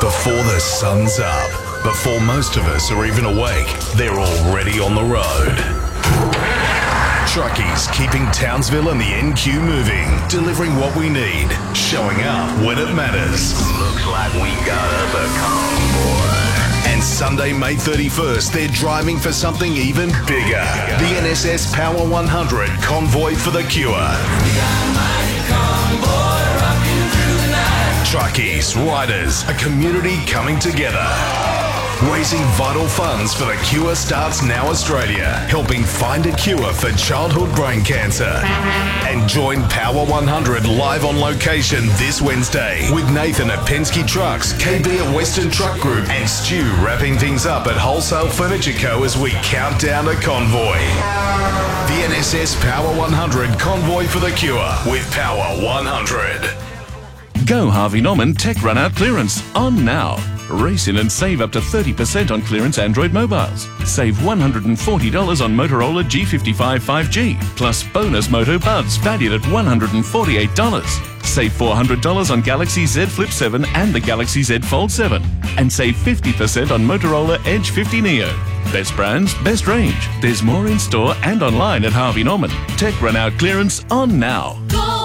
Before the sun's up, before most of us are even awake, they're already on the road. Truckies keeping Townsville and the NQ moving, delivering what we need, showing up when it matters. Looks like we got us a convoy. And Sunday, May 31st, they're driving for something even bigger. The NSS Power 100 Convoy for the Cure. Truckies, riders, a community coming together. Raising vital funds for the Cure starts now Australia, helping find a cure for childhood brain cancer. And join Power 100 live on location this Wednesday with Nathan at Penske Trucks, KB at Western Truck Group, and Stu wrapping things up at Wholesale Furniture Co. as we count down a convoy. The NSS Power 100 Convoy for the Cure with Power 100. Go Harvey Norman Tech Run Out Clearance on now. Race in and save up to 30% on clearance Android mobiles. Save $140 on Motorola G55 5G, plus bonus Moto Buds valued at $148. Save $400 on Galaxy Z Flip 7 and the Galaxy Z Fold 7. And save 50% on Motorola Edge 50 Neo. Best brands, best range. There's more in store and online at Harvey Norman. Tech Run Out Clearance on now.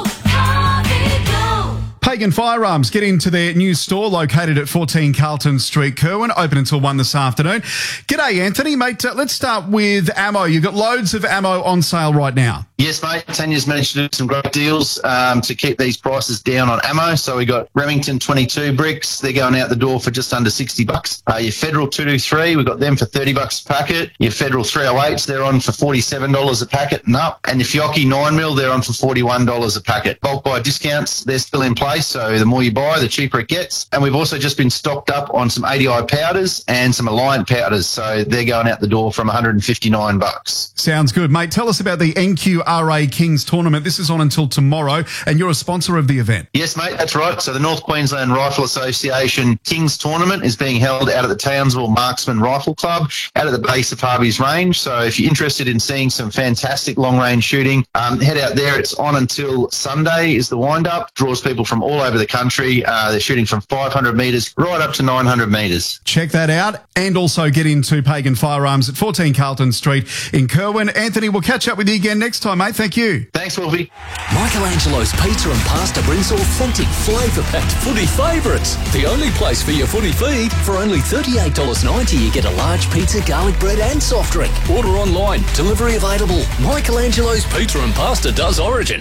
Pagan Firearms, get into their new store located at 14 Carlton Street, Kerwin, open until 1 this afternoon. G'day, Anthony. Mate, let's start with ammo. You've got loads of ammo on sale right now. Yes, mate. Tanya's managed to do some great deals to keep these prices down on ammo. So we got Remington 22 bricks. They're going out the door for just under $60. Your Federal 223, we got them for $30 a packet. Your Federal 308s, they're on for $47 a packet and up. And your Fiocchi 9mm, they're on for $41 a packet. Bulk buy discounts, they're still in place. So the more you buy, the cheaper it gets. And we've also just been stocked up on some ADI powders and some Alliant powders. So they're going out the door from $159. Sounds good, mate. Tell us about the NQRA Kings tournament. This is on until tomorrow, and you're a sponsor of the event. Yes, mate, that's right. So the North Queensland Rifle Association Kings tournament is being held out at the Townsville Marksman Rifle Club out at the base of Harvey's Range. So if you're interested in seeing some fantastic long-range shooting, head out there. It's on until Sunday is the wind-up. Draws people from all over the country. They're shooting from 500 metres right up to 900 metres. Check that out, and also get into Pagan Firearms at 14 Carlton Street in Kerwin. Anthony, we'll catch up with you again next time, mate. Thank you. Thanks, Wolfie. Michelangelo's Pizza and Pasta brings authentic, flavour-packed footy favourites. The only place for your footy feed. For only $38.90, you get a large pizza, garlic bread and soft drink. Order online. Delivery available. Michelangelo's Pizza and Pasta does origin.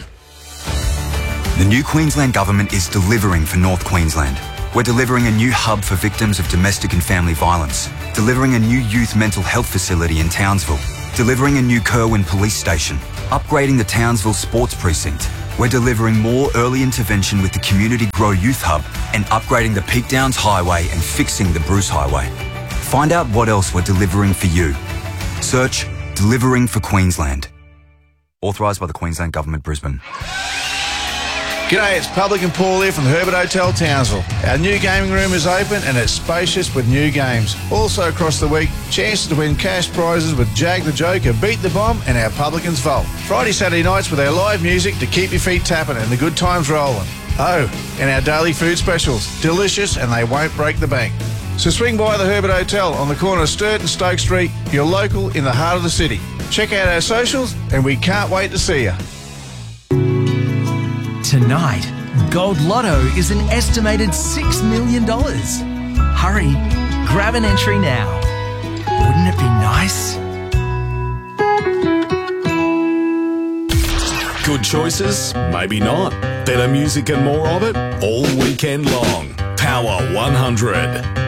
The new Queensland Government is delivering for North Queensland. We're delivering a new hub for victims of domestic and family violence, delivering a new youth mental health facility in Townsville, delivering a new Kerwin police station, upgrading the Townsville Sports Precinct. We're delivering more early intervention with the Community Grow Youth Hub and upgrading the Peak Downs Highway and fixing the Bruce Highway. Find out what else we're delivering for you. Search Delivering for Queensland. Authorised by the Queensland Government, Brisbane. G'day, it's Publican Paul here from the Herbert Hotel, Townsville. Our new gaming room is open and it's spacious with new games. Also across the week, chances to win cash prizes with Jag the Joker, Beat the Bomb and our Publicans Vault. Friday, Saturday nights with our live music to keep your feet tapping and the good times rolling. Oh, and our daily food specials. Delicious and they won't break the bank. So swing by the Herbert Hotel on the corner of Sturt and Stoke Street, your local in the heart of the city. Check out our socials and we can't wait to see you. Tonight, Gold Lotto is an estimated $6 million. Hurry, grab an entry now. Wouldn't it be nice? Good choices? Maybe not. Better music and more of it all weekend long. Power 100.